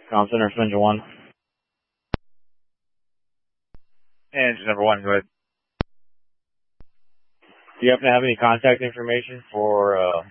Com Center, Engine 1. Engine number 1, go ahead. Do you happen to have any contact information for